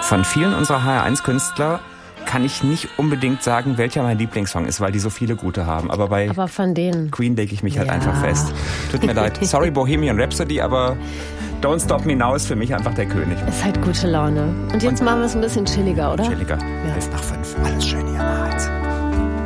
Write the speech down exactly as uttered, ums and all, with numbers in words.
Von vielen unserer H R eins Künstler kann ich nicht unbedingt sagen, welcher mein Lieblingssong ist, weil die so viele gute haben. Aber bei aber von denen. Queen lege ich mich ja. halt einfach fest. Tut mir leid. Sorry, Bohemian Rhapsody, aber Don't Stop Me Now ist für mich einfach der König. Ist halt gute Laune. Und jetzt Und machen wir es ein bisschen chilliger, oder? Chilliger. Ja. Elf nach fünf. Alles schön.